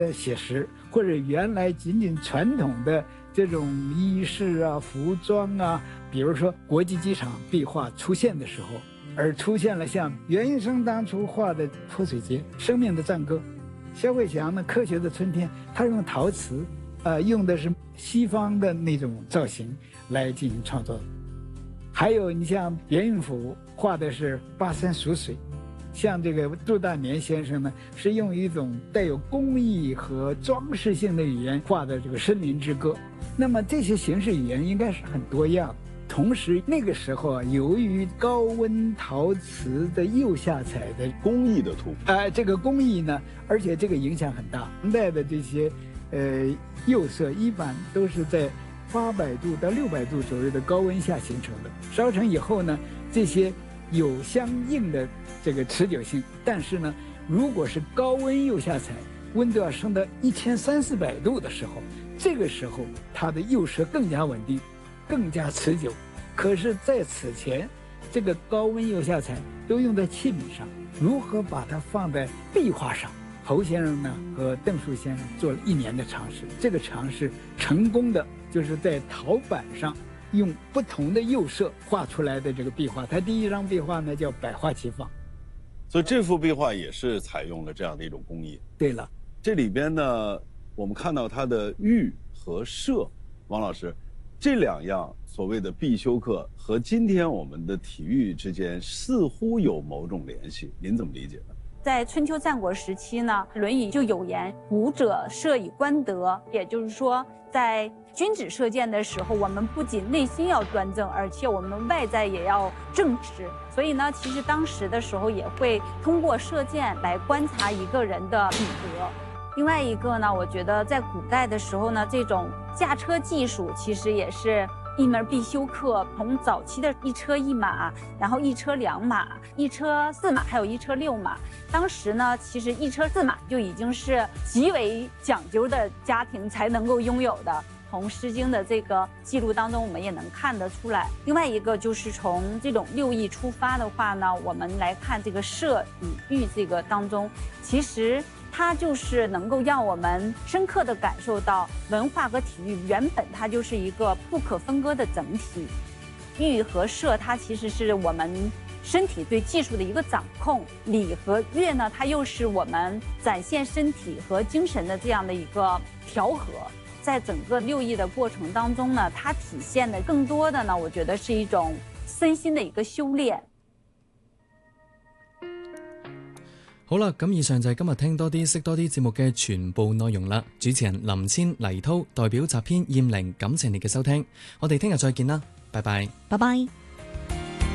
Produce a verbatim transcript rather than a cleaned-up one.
呃写实，或者原来仅仅传统的这种衣饰啊、服装啊，比如说国际机场壁画出现的时候，而出现了像袁医生当初画的泼水节、生命的赞歌，肖慧祥呢科学的春天，他用陶瓷，呃，用的是西方的那种造型来进行创作。还有你像严运甫画的是巴山蜀水，像这个杜大年先生呢，是用一种带有工艺和装饰性的语言画的这个森林之歌。那么这些形式语言应该是很多样。同时那个时候啊，由于高温陶瓷的釉下彩的工艺的突破， 呃，这个工艺呢，而且这个影响很大。唐代的这些呃釉色一般都是在八百度到六百度左右的高温下形成的，烧成以后呢，这些有相应的这个持久性，但是呢，如果是高温釉下彩，温度要升到一千三四百度的时候，这个时候它的釉色更加稳定，更加持久。可是在此前，这个高温釉下彩都用在器皿上，如何把它放在壁画上？侯先生呢和邓树先生做了一年的尝试，这个尝试成功的就是在陶板上用不同的釉色画出来的这个壁画。他第一张壁画呢叫百花齐放， 所以这幅壁画也是采用了这样的一种工艺。 对了， 这里边呢，我们看到它的玉和射，王老师，这两样所谓的必修课和今天我们的体育之间似乎有某种联系，您怎么理解呢？ 在春秋战国时期呢，《论语》就有言：“武者射以观德。”也就是说，在君子射箭的时候，我们不仅内心要端正，而且我们外在也要正直。所以呢，其实当时的时候也会通过射箭来观察一个人的品德。另外一个呢，我觉得在古代的时候呢，这种驾车技术其实也是一门必修课。从早期的一车一马，然后一车两马、一车四马，还有一车六马。当时呢，其实一车四马就已经是极为讲究的家庭才能够拥有的。从《诗经》的这个记录当中，我们也能看得出来。另外一个就是从这种六艺出发的话呢，我们来看这个射与御这个当中，其实它就是能够让我们深刻地感受到文化和体育原本它就是一个不可分割的整体。御和射它其实是我们身体对技术的一个掌控，礼和乐呢，它又是我们展现身体和精神的这样的一个调和。在整个六艺的过程当中呢，它体现的更多的呢，我覺得是一種身心的一個修煉。 好啦，咁以上就係今日聽多啲識多啲節目嘅全部內容啦。主持人林千、黎濤代表集編燕玲，感謝你嘅收聽，我哋聽日再見啦，拜拜， 拜拜。